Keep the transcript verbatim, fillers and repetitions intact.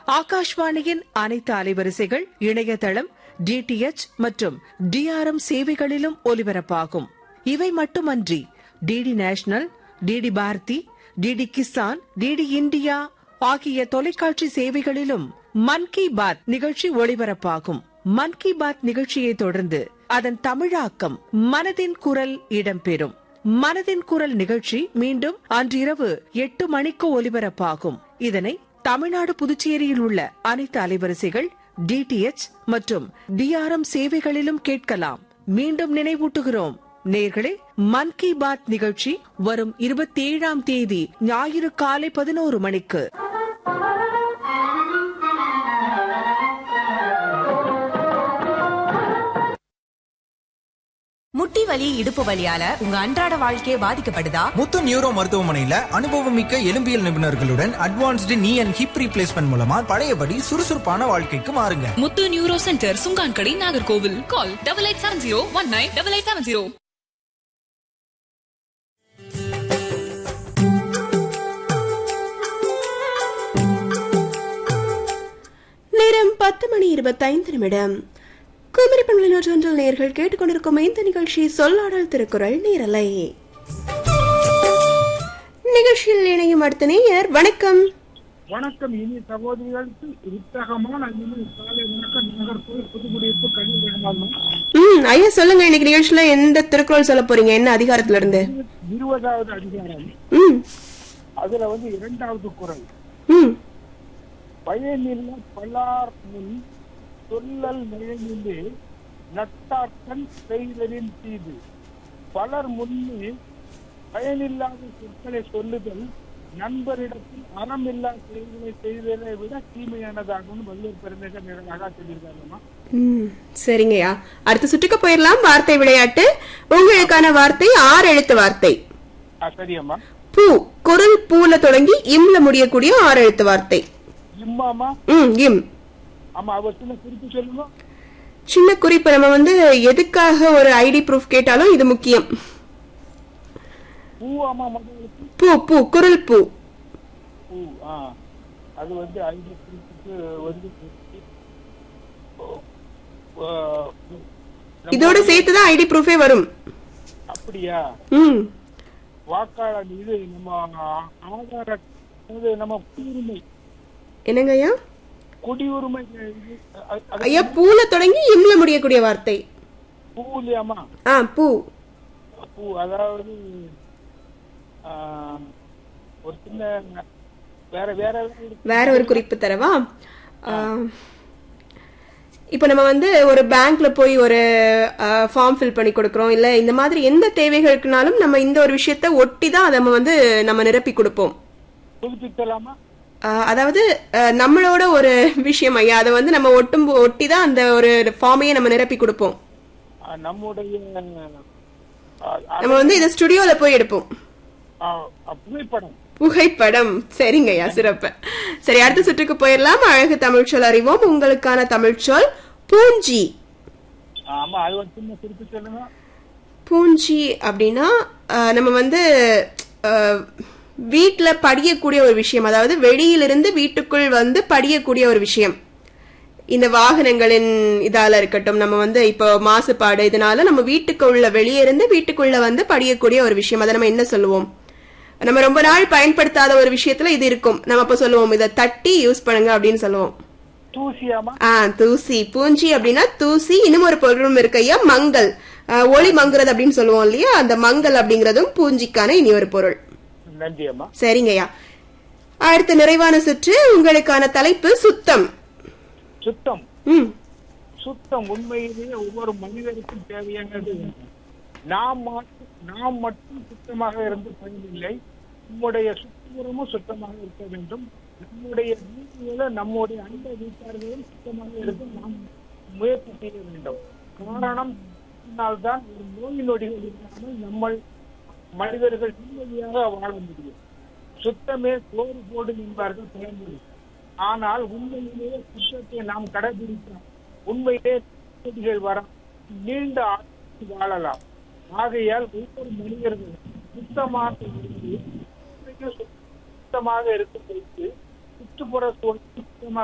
ஆகாஷ்வாணியின் அனைத்து அலைவரிசைகள், இணையதளம், டிடிஎச் மற்றும் டிஆர்எம் சேவைகளிலும் ஒலிபரப்பாகும். இவை மட்டுமன்றி DD national, DD Bharathi, DD Kisan, DD India ஆகிய தொலைக்காட்சி சேவைகளிலும் மன் கி பாத் நிகழ்ச்சி ஒளிபரப்பாகும். மன் கி பாத் நிகழ்ச்சியை தொடர்ந்து அதன் தமிழாக்கம் மனதின் குரல் இடம்பெறும். மனதின் குரல் நிகழ்ச்சி மீண்டும் அன்றிரவு எட்டு மணிக்கு ஒலிபரப்பாகும். இதனை தமிழ்நாடு, புதுச்சேரியில் உள்ள அனைத்து அலைவரிசைகள், டிடிஎச் மற்றும் டிஆர்எம் சேவைகளிலும் கேட்கலாம். மீண்டும் நினைவூட்டுகிறோம் நேர்களே, மன் கி பாத் நிகழ்ச்சி வரும் இருபத்தி ஏழாம் தேதி ஞாயிறு காலை பதினோரு மணிக்கு. முட்டி வலி, இடுப்பு வலியால உங்க அன்றாட வாழ்க்கையே பாதிக்கப்படுதா? முத்து நியூரோ மருத்துவமனையில அனுபவமிக்க எலும்பியல் நிபுணர்களுடன் அட்வான்ஸ்டு நீ அண்ட் ஹிப் ரீப்ளேஸ்மெண்ட் மூலமா பழையபடி சுறுசுறுப்பான வாழ்க்கைக்கு மாறுங்க. முத்து neuro centre, Chunkankadai, Nagercoil. Call double eight seven zero one nine double eight seven zero. நேரம் பத்து மணி இருபத்தைந்து நிமிடம். குமரி பண்பலை நூற்றொன்றில் நேயர்கள் கேட்டுக்கொண்டிருக்கும் இந்த நிகழ்ச்சி சொல்லாடல் திருக்குறள் நேரலை. நிகழ்ச்சியில் இணையும் அடுத்த நேயர். வணக்கம். வணக்கம். இனி சகோதரிகளுக்கு உற்சாகமான காலை வணக்கம். நாகர்கோவில் புதுக்குடியிருப்பு கல்வி. ம் ஐயா சொல்லுங்க, இன்னைக்கு நிகழ்ச்சியில எந்த திருக்குறள் சொல்ல போறீங்க? என்ன அதிகாரத்துல இருந்து? இருபதாவது அதிகாரம். ம் அதுல வந்து இரண்டாவது குறள். ம் பயனில்ல பலார் முன் சொல்லல் நிலையிலே நட்டாக்கன் செய்தலின் தீது. பலர் முன்னே பயனில்லாத சொற்களை சொல்லுதல் நண்பரிடத்தில் அறமில்லா செயல்களை செய்ததை விட தீமையானதாகவும் வள்ளுவர் பெருமைகள் நிறைவாக சொல்லியிருக்காங்கம்மா. ம் சரிங்கய்யா, அடுத்த சுற்றுக்கு போயிடலாம். வார்த்தை விளையாட்டு. உங்களுக்கான வார்த்தை ஆறு எழுத்து வார்த்தை. சரியம்மா. பூ. குரல் பூல தொடங்கி இம்ல முடியக்கூடிய ஆறு எழுத்து வார்த்தை. இம்மாமா. ம் இம். ஆமா, அவர் சின்ன குறிப்பு சொல்லுங்க. சின்ன குறிப்பு. நம்ம வந்து எதுக்காக ஒரு ஐடி ப்ரூஃப் கேட்டாலும் இது முக்கியம். பூ. ஆமா, பூ. பூ. குரல் பூ. பூ. ஆ, அது வந்து ஐடி ப்ரூஃப்க்கு வந்து இதோட சேர்த்துதான் ஐடி ப்ரூஃபே வரும். அப்படியா? ம் வாக்காளர் இது நம்ம ஆதார நம்ம குடியுரிமை. என்னங்க ஐயா? குடியுரிமை. ஐயா, பூல தொடங்கி இம்ல முடியக்கூடிய வார்த்தை. பூ இல்லையாமா? ஆ பூ. பூ அதாவது ஒரு சின்ன வேற வேற வேற ஒரு குறிப்பு தரவா? இப்ப நம்ம வந்து ஒரு பேங்க்ல போய் ஒரு ஃபார்ம் ஃபில் பண்ணி கொடுக்கறோம், இல்ல இந்த மாதிரி எந்த தேவைகளுக்குனாலும் நம்ம இந்த ஒரு விஷயத்த ஒட்டி தான் நம்ம வந்து நம்ம நிரப்பி கொடுப்போம். புதுப்பிக்கலாமா? அதாவது நம்மளோட ஒரு விஷயம் ஐயா, அதை வந்து நம்ம ஒட்டும் ஒட்டி தான் அந்த ஒரு ஃபார்மையே நம்ம நிரப்பி கொடுப்போம். நம்முடைய நம்ம வந்து இத ஸ்டுடியோல போய் எடுப்போம். புகைப்படம். புகைப்படம். சரிங்க ஐயா, சிறப்பு. சரி, அடுத்த சுற்றுக்கு போயிடலாம். அழகு தமிழ் சொல் அறிவோம். உங்களுக்கான தமிழ் சொல் பூஞ்சி. ஆமா, அது ஒரு சின்ன குறிப்பு சொல்லுங்க. பூஞ்சி அப்படின்னா நம்ம வந்து வீட்டுல படியக்கூடிய ஒரு விஷயம், அதாவது வெளியிலிருந்து வீட்டுக்குள் வந்து படியக்கூடிய ஒரு விஷயம். இந்த வாகனங்களின் இதால இருக்கட்டும், நம்ம வந்து இப்போ மாசுபாடு இதனால நம்ம வீட்டுக்குள்ள வெளியே இருந்து வீட்டுக்குள்ள வந்து படியக்கூடிய ஒரு விஷயம். அதை நம்ம என்ன சொல்லுவோம்? நம்ம ரொம்ப நாள் பயன்படுத்தாத ஒரு விஷயத்துல இது இருக்கும். நம்ம அப்ப சொல்லுவோம், இதை தட்டி யூஸ் பண்ணுங்க அப்படின்னு சொல்லுவோம். தூசியாமா? ஆ தூசி. பூஞ்சி அப்படின்னா தூசி. இன்னும் ஒரு பொருளும் இருக்கு ஐயா, மங்கள். ஒளி மங்குறது அப்படின்னு சொல்லுவோம் இல்லையா, அந்த மங்கள் அப்படிங்கறதும் பூஞ்சிக்கான இனி ஒரு பொருள். சரிங்கய்யா, அடுத்த நிறைவான சுற்று. உங்களுக்கான தலைப்பு சுத்தம். சுத்தம். ம் சுத்தம் உண்மையிலேயே ஒவ்வொரு மனிதருக்கும் தேவையானது. நாம் நாம் மட்டும் சுத்தமாக இருந்து பயனில்லை, நம்முடைய சுற்றுப்புறமும் சுத்தமாக இருக்க வேண்டும். நம்முடைய வீடுகளும் நம்முடைய அண்டை வீட்டார்களும் சுத்தமாக இருந்து நாம் முயற்சி செய்ய வேண்டும். காரணம் தான் ஒரு நோய் நொடிகள் இல்லாமல் நம்ம மனிதர்கள் நிம்மதியாக வாழ முடியும். சுத்தமே சோறு போடும் என்பார்கள் பழமொழி. ஆனால் உண்மையிலேயே சுத்தத்தை நாம் கடைபிடித்தால் உண்மையிலே வர நீண்ட ஆட்சி வாழலாம். ஆகையால் ஒவ்வொரு மனிதர்களும் சுத்தமாக இருந்து சுத்தமாக இருக்கும் வைத்து சுற்றுப்புற சூழல் சுத்தமாக